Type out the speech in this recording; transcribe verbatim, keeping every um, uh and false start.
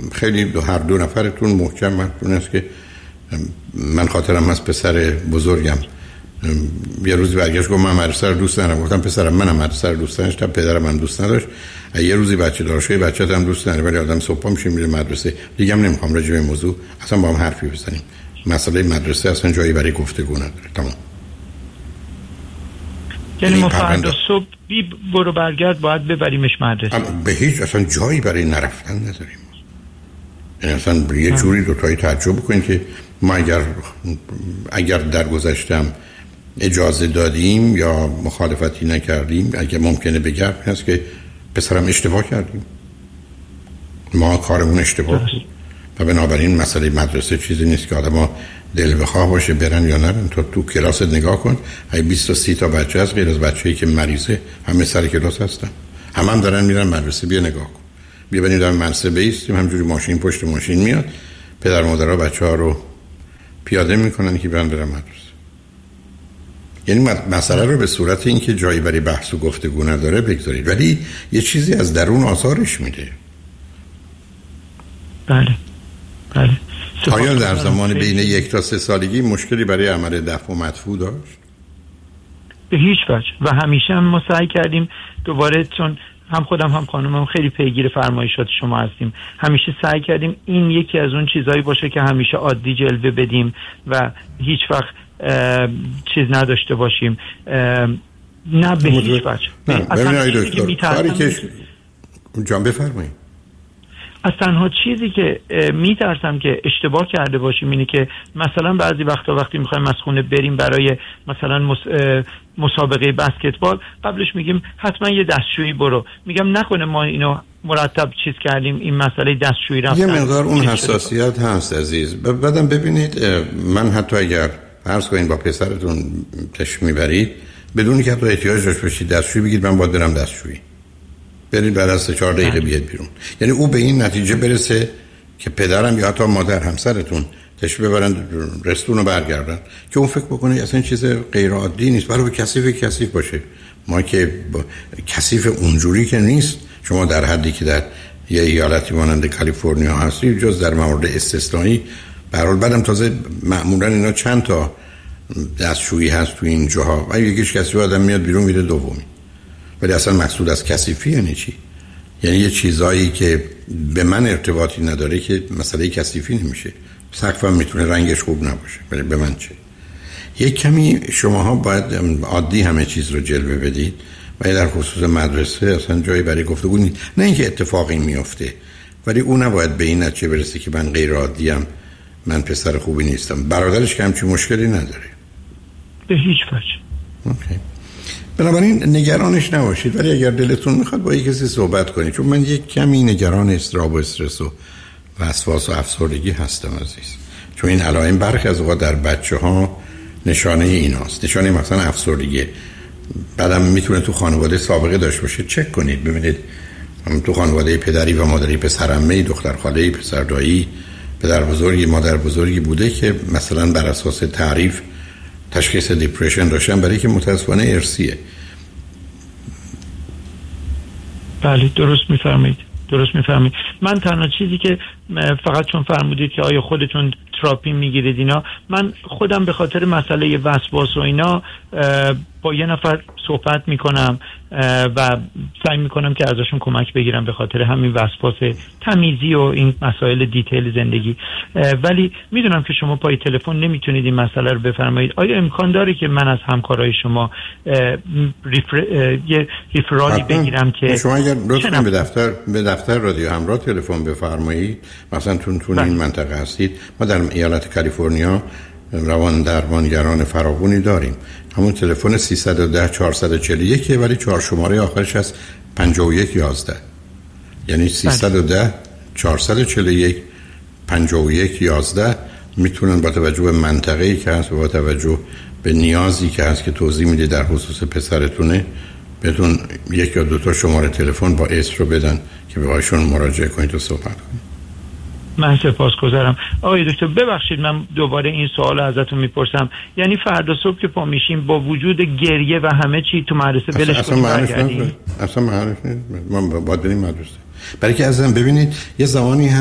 خیلی دو هر دو نفرتون محکم متون است که من خاطرم از پسر بزرگم یه روزی برگشت گفت من مدرسه رو دوست ندارم. گفتم پسرم منم مدرسه رو دوست نداشتم، پدرم هم دوست نداشت. یه روزی بچه دارشوی بچه‌ت هم دوست نداره، ولی آدم صبح میشه میره مدرسه. دیگه هم نمیخوام راجع به این موضوع اصلا با هم حرفی بزنیم. مسئله مدرسه اصلا جایی برای گفتگو نداره. تمام. یعنی ما فردا صبح بی برو برگرد باید ببریمش مدرسه. به هیچ اصلا جایی برای نرفتن نداریم. یعنی اصلا یه جوری دو تایی تعجب بکنید که ما اگر اگر در گذشتم اجازه دادیم یا مخالفتی نکردیم، اگه ممکنه بگم هست که پسرم اشتباه کردیم، ما کارمون اشتباه بود و بنابراین مسئله مدرسه چیزی نیست که آدم ها دل بخواه باشه برن یا نرن. تو تو کلاست نگاه کن، ای بیست تا سی تا بچه هست غیر از بچه‌ای که مریضه همه سر کلاس هستن، همه هم دارن میرن مدرسه. بیا نگاه کن، بیا بریم در مدرسه بیستیم، همجوری ماشین پشت ماشین میاد، پدر مادرها بچه‌ها رو پیاده میکنن که برن برن مدرسه. یعنی مسئله رو به صورت اینکه جایی برای بحث و گفتگو نداره بگذارید، ولی یه چیزی از درون آثارش میده. بله بله. آیا در زمان بین یک تا سه سالگی مشکلی برای عمل دفع و مدفوع داشت؟ به هیچ وجه. و همیشه هم ما سعی کردیم دوباره، چون هم خودم هم خانمم خیلی پیگیر فرمایشات شما هستیم، همیشه سعی کردیم این یکی از اون چیزایی باشه که همیشه عادی جلوه بدیم و هیچ وقت چیز نداشته باشیم. نه به هیچ وجه. نه ببینید دکتر کاری که جان بفرمایید، از تنها چیزی که میترسم که اشتباه کرده باشیم اینه که مثلا بعضی وقتا وقتی میخوایم از خونه بریم برای مثلا مسابقه بسکتبال، قبلش میگیم حتما یه دستشویی برو. میگم نکنه ما اینو مرتب چیز کردیم، این مسئله دستشویی رفتن یه مقدار اون حساسیت هست عزیز. بعدم ببینید من حتی اگر فرض کنین با پسرتون تش میبرید بدون که حتی احتیاج داشته باشید دستشویی بگید من باید برم دستشویی، برید بعد از سه چهار دقیقه بیاد بیرون. یعنی او به این نتیجه برسه که پدرم یا حتی مادر همسرتون تشریف ببرن رستوران رو برگردن که اون فکر بکنه اصلا چیز غیر عادی نیست، برای کثیف کثیف باشه. ما که کثیف اونجوری که نیست. شما در حدی که در یه ایالتی مانند کالیفرنیا هستی جز در موارد استثنایی به هر حال بعدم تازه معمولا اینا چند تا دستشویی هست تو این جاها و یکیش کثیف آدم میاد بیرون میره دومی. ولی اصلا مقصود از کثیفی یعنی چی؟ یعنی یه چیزایی که به من ارتباطی نداره که مسئله کثیفی نمیشه. سقفم میتونه رنگش خوب نباشه ولی به من چه؟ یک کمی شماها باید عادی همه چیز رو جلوه بدید و در خصوص مدرسه اصلا جایی برای گفتگو نیست. نه اینکه اتفاقی میفته ولی اون نباید به این نتیجه برسه که من غیر عادیم، من پسر خوبی نیستم. برادرش که همچین مشکلی نداره به هیچ وجه. اوکی. بنابراین نگرانش نباشید، ولی اگر دلتون میخواد با یک کسی صحبت کنید، چون من یک کمی نگران اضطراب و استرس و وسواس و افسردگی هستم عزیز، چون این علائم برخی از اوقات در بچه‌ها نشانه ایناست، نشانه مثلا افسردگی. بعدم میتونه تو خانواده سابقه داشته باشه. چک کنید ببینید تو خانواده پدری و مادری، پسرعمه، دختر خاله، پسر دایی، پدر بزرگی، مادر بزرگی بوده که مثلا بر اساس تعریف تشخیص دیپرشن داشتن، برای که متاسفانه ارثیه. بله درست میفرمایید، درست میفرمایید. من تنها چیزی که فقط چون فرمودید که آیا خودتون تراپی میگیرید اینا، من خودم به خاطر مسئله وسواس و اینا با یه نفر صحبت میکنم و سعی میکنم که ازشون کمک بگیرم به خاطر همین وسواس تمیزی و این مسائل دیتیل زندگی. ولی میدونم که شما پای تلفن نمیتونید این مسئله رو بفرمایید. آیا امکان داره که من از همکارای شما ریفر... یه ریفرالی بگیرم که شما اگر لطفاً به دفتر به دفتر رادیو همراه تلفن بفرمایید، مثلا تون تون این منطقه هستید، ما در ایالت کالیفرنیا روان درمانگران فراوانی داریم. همون تلفن سیصد و ده چهارصد و چهل و یک ولی چهار شماره آخرش هست پنجاه و یک یازده، یعنی سیصد و ده چهارصد و چهل و یک پنجاه و یک یازده. میتونن با توجه به منطقه‌ای که هست و با توجه به نیازی که هست که توضیح میده در خصوص پسرتونه بهتون یک یا دو تا شماره تلفن با اسم رو بدن که به هاشون مراجعه کنید و صحبت کنید. من سپاسگزارم. آقای دکتر ببخشید من دوباره این سوال ازتون میپرسم، یعنی فردا صبح که پا میشیم با وجود گریه و همه چی تو مدرسه بلش کنیم برگردیم؟ اصلا معنیش نیست. ما باید بریم مدرسه. برای که ازم ببینید یه زمانی